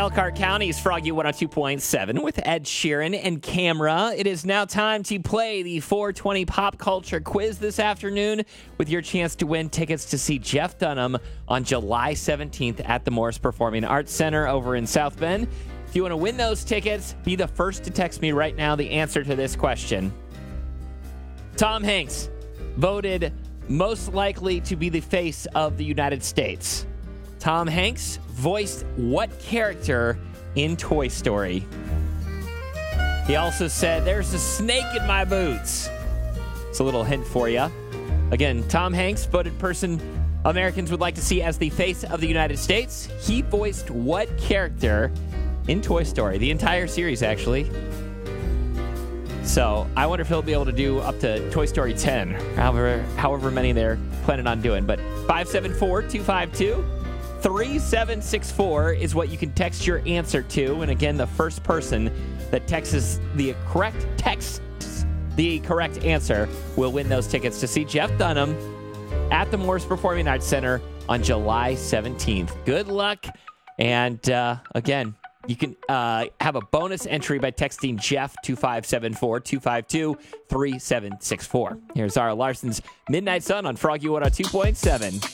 Elkhart County's Froggy 102.7 with Ed Sheeran and Camera. It is now time to play the 420 Pop Culture Quiz this afternoon with your chance to win tickets to see Jeff Dunham on July 17th at the Morris Performing Arts Center over in South Bend. If you want to win those tickets, be the first to text me right now the answer to this question. Tom Hanks voted most likely to be the face of the United States. Tom Hanks voiced what character in Toy Story? He also said, "There's a snake in my boots." It's a little hint for you. Again, Tom Hanks, voted person Americans would like to see as the face of the United States. He voiced what character in Toy Story? The entire series, actually. So I wonder if he'll be able to do up to Toy Story 10, however many they're planning on doing. But 574-252-3764 is what you can text your answer to. And again, the first person that texts the correct answer will win those tickets to see Jeff Dunham at the Morris Performing Arts Center on July 17th. Good luck. And again, you can have a bonus entry by texting Jeff 2574-252-3764. Here's Zara Larson's Midnight Sun on Froggy 102.7.